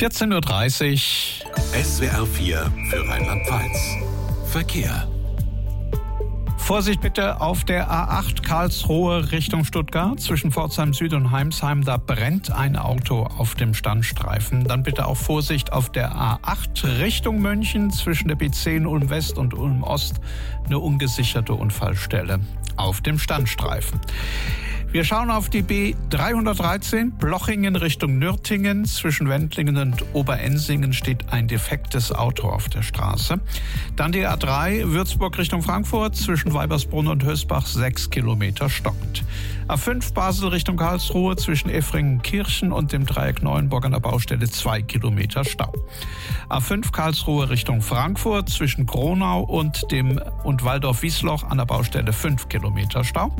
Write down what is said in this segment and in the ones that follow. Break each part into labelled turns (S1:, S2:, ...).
S1: 14:30 Uhr.
S2: SWR 4 für Rheinland-Pfalz. Verkehr.
S1: Vorsicht bitte auf der A8 Karlsruhe Richtung Stuttgart. Zwischen Pforzheim Süd und Heimsheim, da brennt ein Auto auf dem Standstreifen. Dann bitte auch Vorsicht auf der A8 Richtung München. Zwischen der B10 Ulm West und Ulm Ost eine ungesicherte Unfallstelle auf dem Standstreifen. Wir schauen auf die B313 Blochingen Richtung Nürtingen. Zwischen Wendlingen und Oberensingen steht ein defektes Auto auf der Straße. Dann die A3 Würzburg Richtung Frankfurt. Zwischen Weibersbrunn und Hösbach 6 Kilometer stockend. A5 Basel Richtung Karlsruhe. Zwischen Effringen-Kirchen und dem Dreieck Neuenburg an der Baustelle 2 Kilometer Stau. A5 Karlsruhe Richtung Frankfurt. Zwischen Gronau und Waldorf-Wiesloch an der Baustelle 5 Kilometer Stau.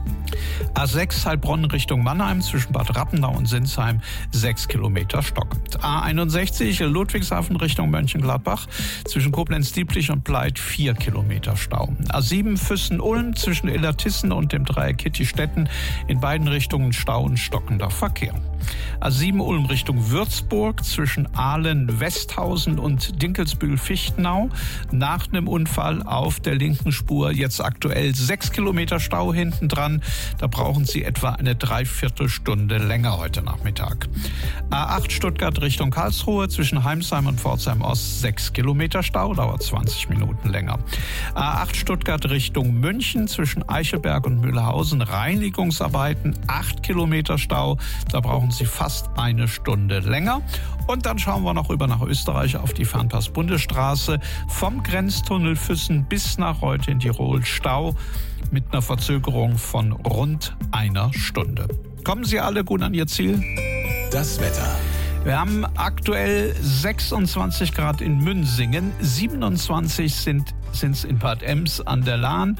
S1: A6 Heilbronn Richtung Mannheim zwischen Bad Rappenau und Sinsheim 6 Kilometer stockend. A61 Ludwigshafen Richtung Mönchengladbach zwischen Koblenz-Dieblich und Bleit 4 Kilometer Stau. A7 Füssen-Ulm zwischen Illertissen und dem Dreieck Kittistetten in beiden Richtungen Stau und stockender Verkehr. A7 Ulm Richtung Würzburg zwischen Ahlen-Westhausen und Dinkelsbühl-Fichtenau nach einem Unfall auf der linken Spur jetzt aktuell 6 Kilometer Stau hinten dran. Da brauchen Sie etwa eine Dreiviertelstunde länger heute Nachmittag. A8 Stuttgart Richtung Karlsruhe zwischen Heimsheim und Pforzheim Ost 6 Kilometer Stau, dauert 20 Minuten länger. A8 Stuttgart Richtung München zwischen Eichelberg und Mühlhausen Reinigungsarbeiten 8 Kilometer Stau, da brauchen Sie fast eine Stunde länger. Und dann schauen wir noch rüber nach Österreich auf die Fernpass-Bundesstraße vom Grenztunnel Füssen bis nach Reute in Tirol Stau mit einer Verzögerung von rund einer Stunde. Kommen Sie alle gut an Ihr Ziel?
S2: Das Wetter.
S1: Wir haben aktuell 26 Grad in Münsingen, 27 sind es in Bad Ems an der Lahn,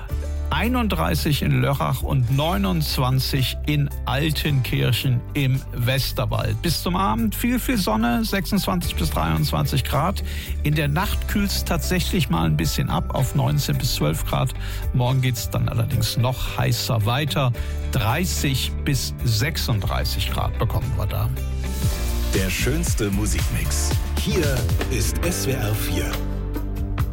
S1: 31 in Lörrach und 29 in Altenkirchen im Westerwald. Bis zum Abend viel Sonne, 26 bis 23 Grad. In der Nacht kühlt es tatsächlich mal ein bisschen ab auf 19 bis 12 Grad. Morgen geht es dann allerdings noch heißer weiter. 30 bis 36 Grad bekommen wir da.
S2: Der schönste Musikmix. Hier ist SWR 4.